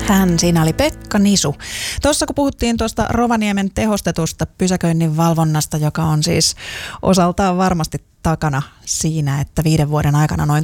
Siinä oli Pekka Nisu. Tuossa kun puhuttiin tuosta Rovaniemen tehostetusta pysäköinnin valvonnasta, joka on siis osaltaan varmasti takana siinä, että 5 vuoden aikana noin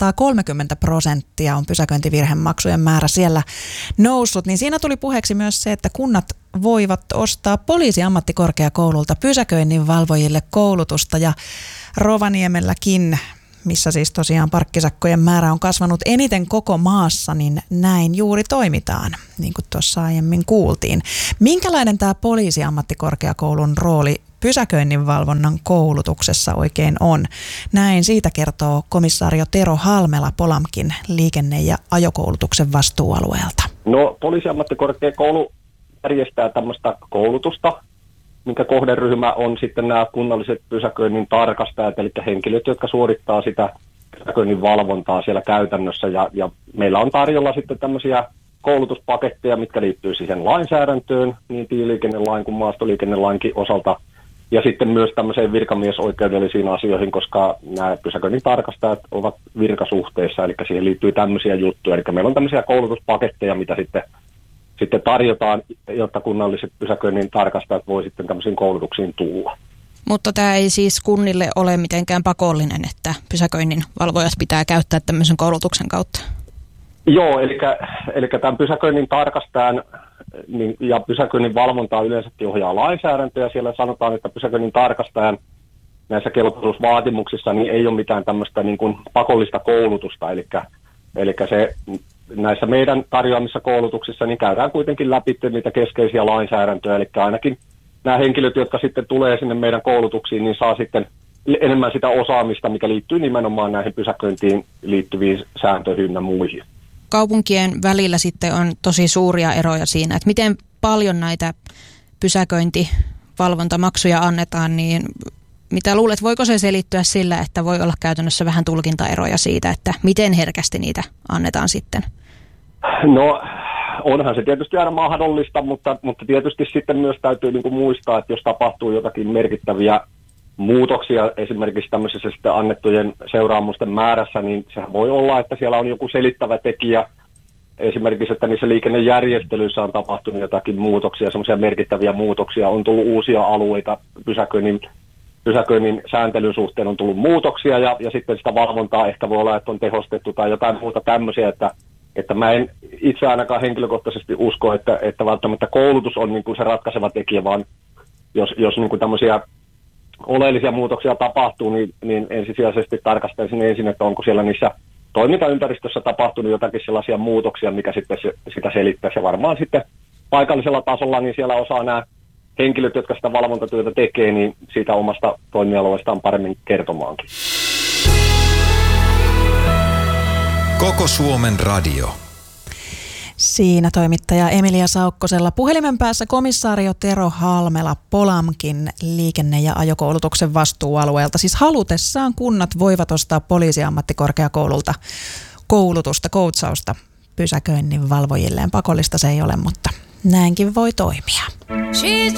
230% on pysäköintivirhemaksujen määrä siellä noussut, niin siinä tuli puheeksi myös se, että kunnat voivat ostaa poliisiammattikorkeakoululta pysäköinnin valvojille koulutusta, ja Rovaniemelläkin, missä siis tosiaan parkkisakkojen määrä on kasvanut eniten koko maassa, niin näin juuri toimitaan, niin kuin tuossa aiemmin kuultiin. Minkälainen tämä poliisiammattikorkeakoulun rooli pysäköinnin valvonnan koulutuksessa oikein on? Näin siitä kertoo komissaario Tero Halmela Polamkin liikenne- ja ajokoulutuksen vastuualueelta. No, poliisiammattikorkeakoulu järjestää tämmöistä koulutusta, minkä kohderyhmä on sitten nämä kunnalliset pysäköinnin tarkastajat, eli henkilöt, jotka suorittaa sitä pysäköinnin valvontaa siellä käytännössä. Ja meillä on tarjolla sitten tämmöisiä koulutuspaketteja, mitkä liittyy siihen lainsäädäntöön, niin tieliikennelain kuin maastoliikennelainkin osalta, ja sitten myös tämmöiseen virkamiesoikeudellisiin asioihin, koska nämä pysäköinnin tarkastajat ovat virkasuhteissa, eli siihen liittyy tämmöisiä juttuja. Eli meillä on tämmöisiä koulutuspaketteja, mitä sitten tarjotaan, jotta kunnalliset pysäköinnin tarkastajat voi sitten tämmöisiin koulutuksiin tulla. Mutta tämä ei siis kunnille ole mitenkään pakollinen, että pysäköinnin valvojat pitää käyttää tämmöisen koulutuksen kautta? Joo, eli tämän pysäköinnin tarkastajan ja pysäköinnin valvontaa yleensäkin ohjaa lainsäädäntö, ja siellä sanotaan, että pysäköinnin tarkastajan näissä kelpoisuusvaatimuksissa niin ei ole mitään tämmöistä niin kuin pakollista koulutusta, eli se näissä meidän tarjoamissa koulutuksissa niin käydään kuitenkin läpi niitä keskeisiä lainsäädäntöjä, eli ainakin nämä henkilöt, jotka sitten tulee sinne meidän koulutuksiin, niin saa sitten enemmän sitä osaamista, mikä liittyy nimenomaan näihin pysäköintiin liittyviin sääntöihin ja muihin. Kaupunkien välillä sitten on tosi suuria eroja siinä, että miten paljon näitä pysäköintivalvontamaksuja annetaan, niin mitä luulet, voiko se selittyä sillä, että voi olla käytännössä vähän tulkintaeroja siitä, että miten herkästi niitä annetaan sitten? No, onhan se tietysti aina mahdollista, mutta tietysti sitten myös täytyy niin kuin muistaa, että jos tapahtuu jotakin merkittäviä muutoksia esimerkiksi tämmöisessä sitten annettujen seuraamusten määrässä, niin sehän voi olla, että siellä on joku selittävä tekijä, esimerkiksi, että niissä liikennejärjestelyissä on tapahtunut jotakin muutoksia, semmoisia merkittäviä muutoksia, on tullut uusia alueita, pysäköinnin sääntelyn suhteen on tullut muutoksia, ja sitten sitä valvontaa ehkä voi olla, että on tehostettu tai jotain muuta tämmöisiä, että mä en itse ainakaan henkilökohtaisesti usko, että välttämättä koulutus on niin kuin se ratkaiseva tekijä, vaan jos niin kuin tämmöisiä oleellisia muutoksia tapahtuu, niin ensisijaisesti tarkastaisin ensin, että onko siellä niissä toimintaympäristössä tapahtunut jotakin sellaisia muutoksia, mikä sitten sitä selittäisi. Ja varmaan sitten paikallisella tasolla, niin siellä osaa nämä henkilöt, jotka sitä valvontatyötä tekee, niin siitä omasta toimialueestaan paremmin kertomaankin. Koko Suomen radio. Siinä toimittaja Emilia Saukkosella. Puhelimen päässä komissaario Tero Halmela Polamkin liikenne- ja ajokoulutuksen vastuualueelta. Siis halutessaan kunnat voivat ostaa poliisiammattikorkeakoululta koulutusta, koutsausta pysäköinnin valvojilleen. Pakollista se ei ole, mutta näinkin voi toimia.